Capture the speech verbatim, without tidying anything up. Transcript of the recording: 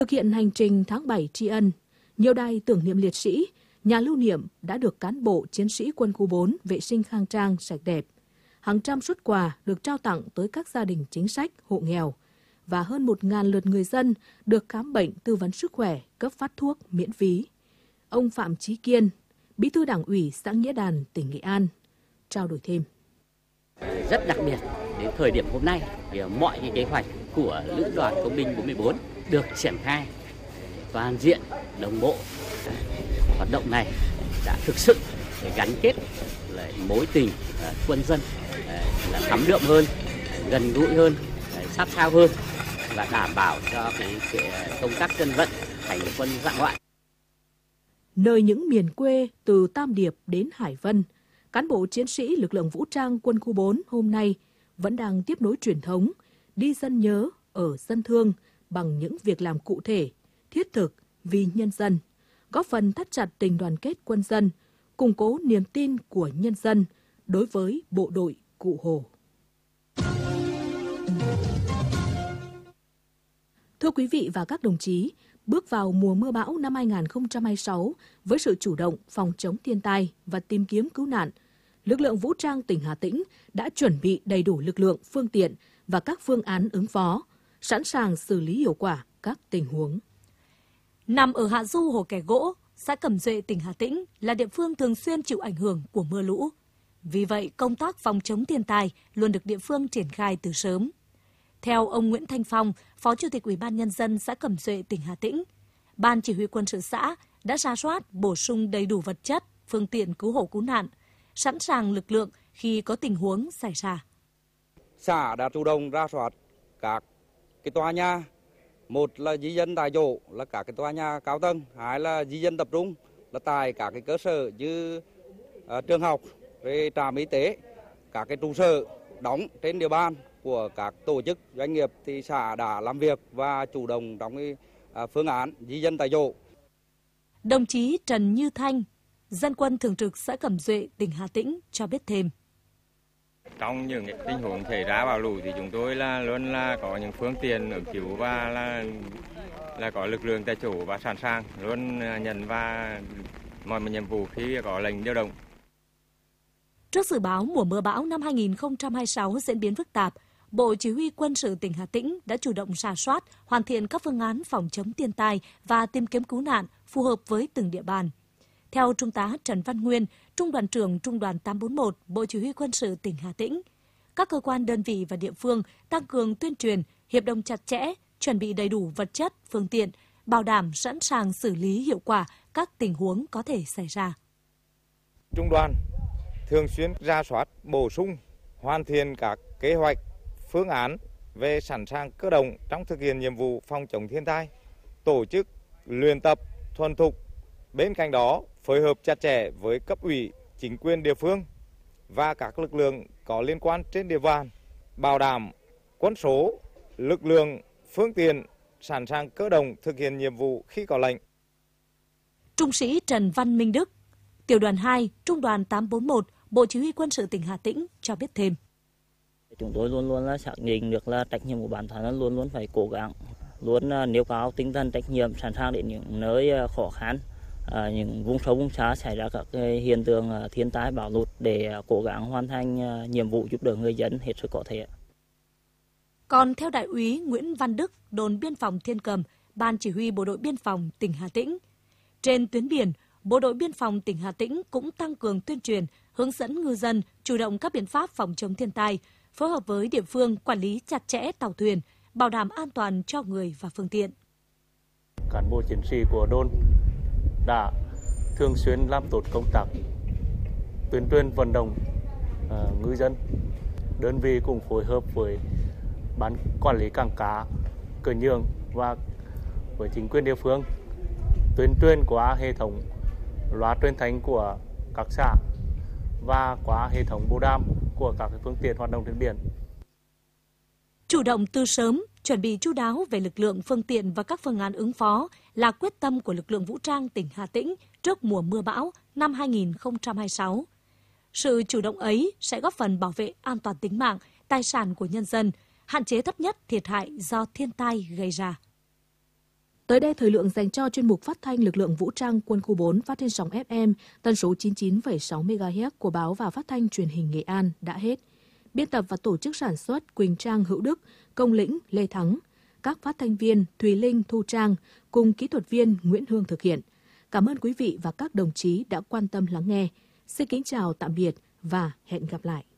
Thực hiện hành trình tháng bảy tri ân, nhiều đài tưởng niệm liệt sĩ, nhà lưu niệm đã được cán bộ chiến sĩ quân khu bốn vệ sinh khang trang sạch đẹp. Hàng trăm suất quà được trao tặng tới các gia đình chính sách, hộ nghèo và hơn một nghìn lượt người dân được khám bệnh, tư vấn sức khỏe, cấp phát thuốc miễn phí. Ông Phạm Chí Kiên, Bí thư Đảng ủy xã Nghĩa Đàn, tỉnh Nghệ An, trao đổi thêm. Rất đặc biệt đến thời điểm hôm nay, thì mọi cái kế hoạch của Lữ đoàn Công binh bốn mươi bốn được triển khai toàn diện, đồng bộ. Hoạt động này đã thực sự gắn kết lại mối tình quân dân là thắm đượm hơn, gần gũi hơn, sát sao hơn và đảm bảo cho cái, cái công tác dân vận thành quân dạng ngoại. Nơi những miền quê từ Tam Điệp đến Hải Vân, cán bộ chiến sĩ lực lượng vũ trang quân khu bốn hôm nay vẫn đang tiếp nối truyền thống, đi dân nhớ, ở dân thương bằng những việc làm cụ thể, thiết thực vì nhân dân, góp phần thắt chặt tình đoàn kết quân dân, củng cố niềm tin của nhân dân đối với bộ đội Cụ Hồ. Thưa quý vị và các đồng chí, bước vào mùa mưa bão năm hai nghìn không trăm hai mươi sáu với sự chủ động phòng chống thiên tai và tìm kiếm cứu nạn, lực lượng vũ trang tỉnh Hà Tĩnh đã chuẩn bị đầy đủ lực lượng, phương tiện và các phương án ứng phó, sẵn sàng xử lý hiệu quả các tình huống. Nằm ở hạ du Hồ Kẻ Gỗ, xã Cẩm Duệ, tỉnh Hà Tĩnh là địa phương thường xuyên chịu ảnh hưởng của mưa lũ. Vì vậy, công tác phòng chống thiên tai luôn được địa phương triển khai từ sớm. Theo ông Nguyễn Thanh Phong, Phó Chủ tịch Ủy ban Nhân dân xã Cẩm Duệ, tỉnh Hà Tĩnh, Ban Chỉ huy Quân sự xã đã rà soát, bổ sung đầy đủ vật chất, phương tiện cứu hộ cứu nạn, sẵn sàng lực lượng khi có tình huống xảy ra. Xã đã chủ động rà soát các cái tòa nhà, một là di dân tại chỗ là các cái tòa nhà cao tầng, hai là di dân tập trung là tại các cái cơ sở như uh, trường học, về trạm y tế, các cái trụ sở đóng trên địa bàn của các tổ chức doanh nghiệp thì xã đã làm việc và chủ động trong cái uh, phương án di dân tại chỗ. Đồng chí Trần Như Thanh, dân quân thường trực xã Cẩm Duệ, tỉnh Hà Tĩnh cho biết thêm. Trong những tình huống xảy ra bão lũ thì chúng tôi là luôn là có những phương tiện ứng cứu và là là có lực lượng tại chỗ và sẵn sàng luôn nhận và mọi một nhiệm vụ khi có lệnh điều động. Trước dự báo mùa mưa bão năm hai nghìn không trăm hai mươi sáu diễn biến phức tạp, Bộ Chỉ huy Quân sự tỉnh Hà Tĩnh đã chủ động rà soát, hoàn thiện các phương án phòng chống thiên tai và tìm kiếm cứu nạn phù hợp với từng địa bàn. Theo Trung tá Trần Văn Nguyên, Trung đoàn trưởng Trung đoàn tám bốn một, Bộ Chỉ huy Quân sự tỉnh Hà Tĩnh, các cơ quan đơn vị và địa phương tăng cường tuyên truyền, hiệp đồng chặt chẽ, chuẩn bị đầy đủ vật chất, phương tiện, bảo đảm sẵn sàng xử lý hiệu quả các tình huống có thể xảy ra. Trung đoàn thường xuyên rà soát, bổ sung, hoàn thiện các kế hoạch, phương án về sẵn sàng cơ động trong thực hiện nhiệm vụ phòng chống thiên tai, tổ chức luyện tập thuần thục. Bên cạnh đó, phối hợp chặt chẽ với cấp ủy, chính quyền địa phương và các lực lượng có liên quan trên địa bàn, bảo đảm quân số, lực lượng, phương tiện sẵn sàng cơ động thực hiện nhiệm vụ khi có lệnh. Trung sĩ Trần Văn Minh Đức, Tiểu đoàn hai, Trung đoàn tám bốn một, Bộ Chỉ huy Quân sự tỉnh Hà Tĩnh cho biết thêm. Chúng tôi luôn luôn là xác định được là trách nhiệm của bản thân luôn luôn phải cố gắng, luôn nêu cao tinh thần trách nhiệm, sẵn sàng đến những nơi khó khăn, những vùng sâu vùng xa xảy ra các hiện tượng thiên tai bão lụt để cố gắng hoàn thành nhiệm vụ giúp đỡ người dân hết sức có thể. Còn theo Đại úy Nguyễn Văn Đức, đồn biên phòng Thiên Cầm, Ban Chỉ huy Bộ đội Biên phòng tỉnh Hà Tĩnh, trên tuyến biển, Bộ đội Biên phòng tỉnh Hà Tĩnh cũng tăng cường tuyên truyền, hướng dẫn ngư dân chủ động các biện pháp phòng chống thiên tai, phối hợp với địa phương quản lý chặt chẽ tàu thuyền, bảo đảm an toàn cho người và phương tiện. Cán bộ chiến sĩ của đồn đã thường xuyên làm tốt công tác tuyên truyền vận động uh, ngư dân. Đơn vị cũng phối hợp với ban quản lý cảng cá Cửa Nhường và với chính quyền địa phương tuyên truyền qua hệ thống loa truyền thanh của các xã và qua hệ thống bô đàm của các phương tiện hoạt động trên biển. Chủ động từ sớm, chuẩn bị chu đáo về lực lượng, phương tiện và các phương án ứng phó là quyết tâm của lực lượng vũ trang tỉnh Hà Tĩnh trước mùa mưa bão năm hai nghìn không trăm hai mươi sáu. Sự chủ động ấy sẽ góp phần bảo vệ an toàn tính mạng, tài sản của nhân dân, hạn chế thấp nhất thiệt hại do thiên tai gây ra. Tới đây, thời lượng dành cho chuyên mục phát thanh lực lượng vũ trang quân khu bốn phát trên sóng ép em tần số chín mươi chín phẩy sáu mê ga héc của báo và phát thanh truyền hình Nghệ An đã hết. Biên tập và tổ chức sản xuất Quỳnh Trang, Hữu Đức, Công Lĩnh, Lê Thắng. Các phát thanh viên Thùy Linh, Thu Trang cùng kỹ thuật viên Nguyễn Hương thực hiện. Cảm ơn quý vị và các đồng chí đã quan tâm lắng nghe. Xin kính chào tạm biệt và hẹn gặp lại.